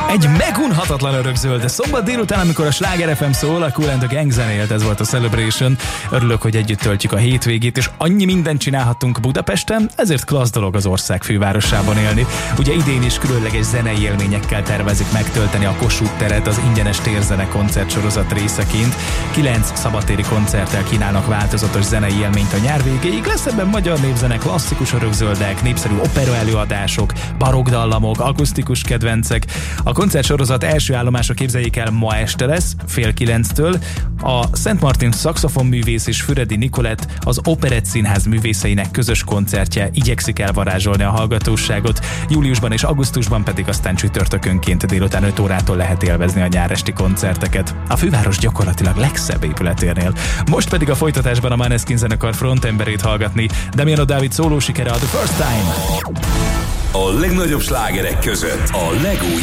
Egy megunhatatlan örökzöld, de szombat délután, amikor a Sláger FM szól, a Kool & The Gang zenélt, ez volt a Celebration. Örülök, hogy együtt töltjük a hétvégét, és annyi mindent csinálhattunk Budapesten, ezért klassz dolog az ország fővárosában élni. Ugye idén is különleges zenei élményekkel tervezik megtölteni a Kossuth teret az ingyenes térzene koncertsorozat részeként. 9 szabadtéri koncerttel kínálnak változatos zenei élményt a nyár végéig. Lesz ebben magyar népzene, klasszikus örökzöldek, népszerű opera előadások, barokk dallamok, akusztikus kedvencek. A koncertsorozat első állomása, képzeljék el, ma este lesz, 8:30-től. A Szent Martin szaxofonművész és Füredi Nikolett, az Operett Színház művészeinek közös koncertje igyekszik elvarázsolni a hallgatóságot. Júliusban és augusztusban pedig aztán csütörtökönként délután 5 órától lehet élvezni a nyáresti koncerteket. A főváros gyakorlatilag legszebb épületérnél. Most pedig a folytatásban a Måneskin zenekar frontemberét hallgatni. Damiano David szóló sikere a The First Time. A legnagyobb slágerek között a legújabb